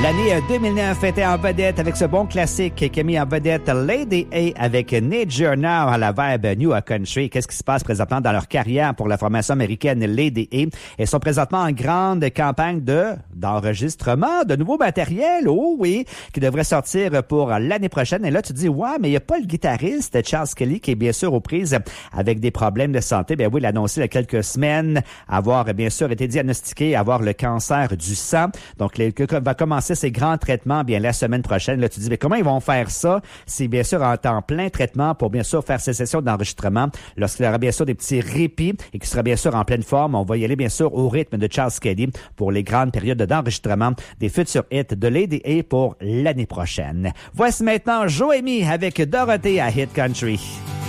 L'année 2009 était en vedette avec ce bon classique qui a mis en vedette Lady A avec Need You Now à la vibe New Country. Qu'est-ce qui se passe présentement dans leur carrière pour la formation américaine Lady A? Ils sont présentement en grande campagne d'enregistrement de nouveaux matériels, oh oui, qui devrait sortir pour l'année prochaine. Et là, tu te dis, ouais, mais il n'y a pas le guitariste Charles Kelly qui est bien sûr aux prises avec des problèmes de santé. Ben oui, il a annoncé il y a quelques semaines avoir bien sûr été diagnostiqué, avoir le cancer du sang. Donc, il va commencer ces grands traitements bien la semaine prochaine. Là, tu te dis, mais comment ils vont faire ça? C'est bien sûr en temps plein traitement pour bien sûr faire ces sessions d'enregistrement. Lorsqu'il y aura bien sûr des petits répits et qu'il sera bien sûr en pleine forme, on va y aller bien sûr au rythme de Charles Kelly pour les grandes périodes d'enregistrement des futurs hits de Lady A pour l'année prochaine. Voici maintenant Joemi avec Dorothée à Hit Country.